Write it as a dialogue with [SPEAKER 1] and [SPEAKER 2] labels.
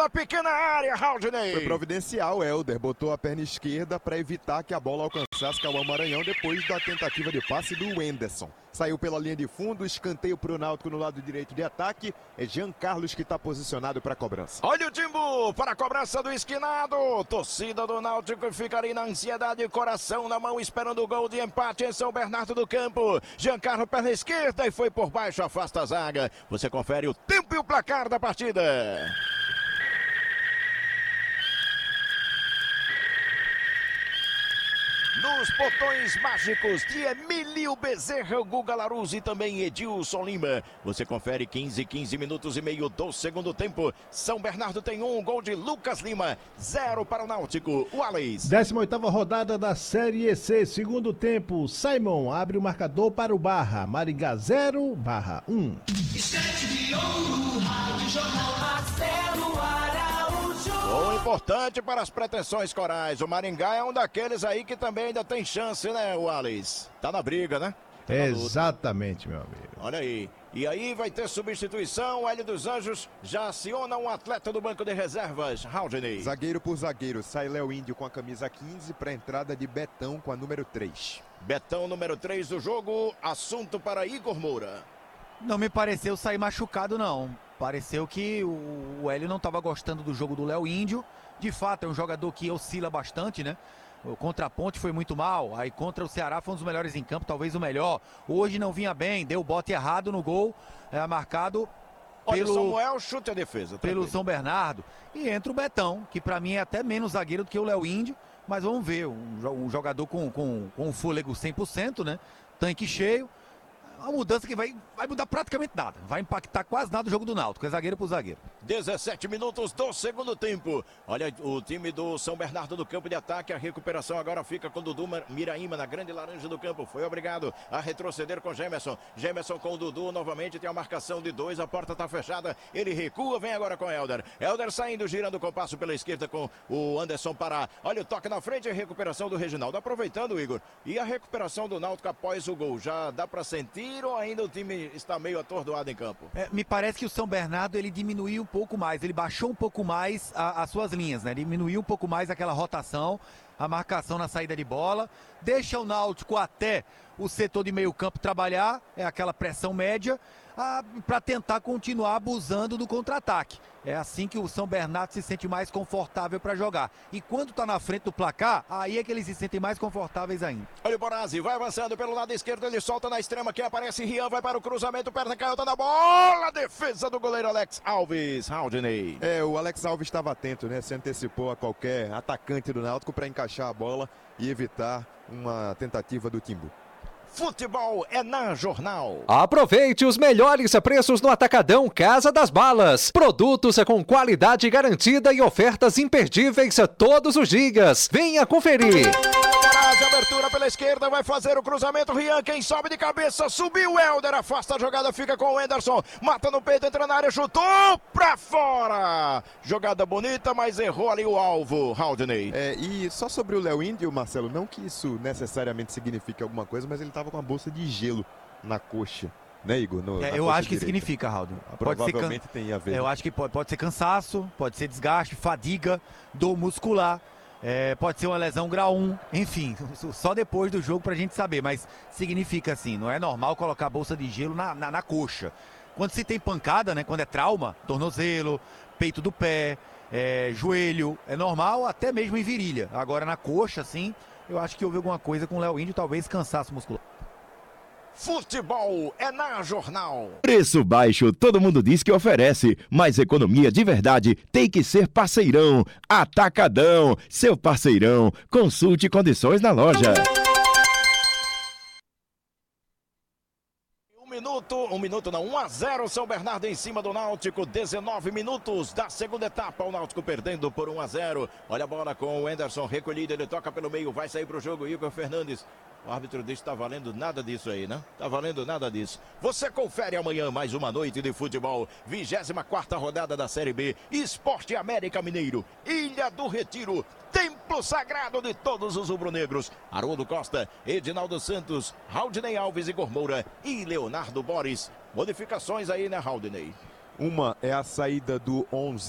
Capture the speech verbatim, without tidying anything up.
[SPEAKER 1] da pequena área, Haldney.
[SPEAKER 2] Foi providencial, o Helder botou a perna esquerda para evitar que a bola alcançasse Cauã Maranhão depois da tentativa de passe do Wenderson. Saiu pela linha de fundo, escanteio para o Náutico no lado direito de ataque. É Jean Carlos que está posicionado para a cobrança.
[SPEAKER 1] Olha o Timbu para a cobrança do esquinado. Torcida do Náutico fica ali na ansiedade, coração na mão, esperando o gol de empate em São Bernardo do Campo. Jean Carlos perna esquerda e foi por baixo, afasta a zaga. Você confere o tempo e o placar da partida. Nos portões mágicos de Emílio Bezerra, Guga Laruz e também Edilson Lima. Você confere quinze, quinze minutos e meio do segundo tempo. São Bernardo tem um, gol de Lucas Lima, zero para o Náutico. O Alex.
[SPEAKER 3] décima oitava rodada da Série C, segundo tempo. Simon abre o marcador para o Barra. Maringá zero, Barra um.
[SPEAKER 4] Estante de ouro, Rádio Jornal Marcelo Araújo.
[SPEAKER 1] Gol importante para as pretensões corais. O Maringá é um daqueles aí que também ainda tem chance, né, o Alex? Tá na briga, né? Tá na
[SPEAKER 3] Exatamente, meu amigo.
[SPEAKER 1] Olha aí. E aí vai ter substituição. O Hélio dos Anjos já aciona um atleta do banco de reservas, Haldney.
[SPEAKER 2] Zagueiro por zagueiro. Sai Léo Índio com a camisa quinze para a entrada de Betão com a número três.
[SPEAKER 1] Betão, número três do jogo. Assunto para Igor Moura.
[SPEAKER 5] Não me pareceu sair machucado, não. Pareceu que o Hélio não estava gostando do jogo do Léo Índio. De fato, é um jogador que oscila bastante, né? Contra a Ponte foi muito mal. Aí contra o Ceará foi um dos melhores em campo, talvez o melhor. Hoje não vinha bem, deu bote errado no gol, é, marcado
[SPEAKER 1] Olha,
[SPEAKER 5] pelo
[SPEAKER 1] Samuel chute a defesa.
[SPEAKER 5] pelo São Bernardo. E entra o Betão, que para mim é até menos zagueiro do que o Léo Índio. Mas vamos ver, um, um jogador com, com, com um fôlego cem por cento, né? Tanque cheio. Uma mudança que vai, vai mudar praticamente nada. Vai impactar quase nada o jogo do Náutico. É zagueiro por zagueiro.
[SPEAKER 1] dezessete minutos do segundo tempo. Olha o time do São Bernardo do campo de ataque. A recuperação agora fica com o Dudu Miraíma na grande laranja do campo. Foi obrigado a retroceder com Gemerson. Gemerson com o Dudu novamente. Tem a marcação de dois. A porta está fechada. Ele recua. Vem agora com o Helder. Helder saindo, girando com o passo pela esquerda com o Anderson Pará. Olha o toque na frente. A recuperação do Reginaldo. Aproveitando, Igor. E a recuperação do Náutico após o gol. Já dá para sentir ou ainda o time está meio atordoado em campo?
[SPEAKER 5] É, me parece que o São Bernardo ele diminuiu um pouco mais, ele baixou um pouco mais a, as suas linhas, né? Diminuiu um pouco mais aquela rotação, a marcação na saída de bola, deixa o Náutico até o setor de meio campo trabalhar, é aquela pressão média, para tentar continuar abusando do contra-ataque. É assim que o São Bernardo se sente mais confortável para jogar. E quando está na frente do placar, aí é que eles se sentem mais confortáveis ainda.
[SPEAKER 1] Olha o Borazzi, vai avançando pelo lado esquerdo, ele solta na extrema, que aparece Rian, vai para o cruzamento, perna canhota na bola, defesa do goleiro Alex Alves, Haldney.
[SPEAKER 2] É, o Alex Alves estava atento, né? Se antecipou a qualquer atacante do Náutico para encaixar a bola e evitar uma tentativa do Timbu.
[SPEAKER 1] Futebol é na Jornal.
[SPEAKER 6] Aproveite os melhores preços no Atacadão Casa das Balas. Produtos com qualidade garantida e ofertas imperdíveis todos os dias. Venha conferir.
[SPEAKER 1] De abertura pela esquerda, vai fazer o cruzamento, Rian, quem sobe de cabeça, subiu o Helder, afasta a jogada, fica com o Anderson, mata no peito, entra na área, chutou pra fora. Jogada bonita, mas errou ali o alvo, Haldney.
[SPEAKER 2] É, e só sobre o Léo Índio, Marcelo, não que isso necessariamente signifique alguma coisa, mas ele estava com uma bolsa de gelo na coxa. Né, Igor? No,
[SPEAKER 5] é, eu acho que direita. Significa, Raul.
[SPEAKER 2] Provavelmente can... tem a ver.
[SPEAKER 5] Eu acho que pode, pode ser cansaço, pode ser desgaste, fadiga, dor muscular. É, pode ser uma lesão grau um, enfim, só depois do jogo pra gente saber, mas significa assim, não é normal colocar a bolsa de gelo na, na, na coxa. Quando se tem pancada, né, quando é trauma, tornozelo, peito do pé, é, joelho, é normal até mesmo em virilha. Agora na coxa, assim, eu acho que houve alguma coisa com o Léo Índio, talvez cansaço muscular.
[SPEAKER 1] Futebol é na Jornal.
[SPEAKER 7] Preço baixo, todo mundo diz que oferece, mas economia de verdade tem que ser parceirão. Atacadão, seu parceirão. Consulte condições na loja.
[SPEAKER 1] Um minuto, um minuto não, um a zero, São Bernardo em cima do Náutico, dezenove minutos da segunda etapa, o Náutico perdendo por um a zero. Olha a bola com o Anderson recolhido, ele toca pelo meio, vai sair para o jogo, Igor Fernandes. O árbitro diz que tá valendo nada disso aí, né? Tá valendo nada disso. Você confere amanhã mais uma noite de futebol. vigésima quarta rodada da Série B. Esporte América Mineiro. Ilha do Retiro. Templo sagrado de todos os rubro-negros. Haroldo Costa, Edinaldo Santos, Haldney Alves, Igor Moura e Leonardo Boris. Modificações aí, né, Haldney?
[SPEAKER 2] Uma é a saída do onze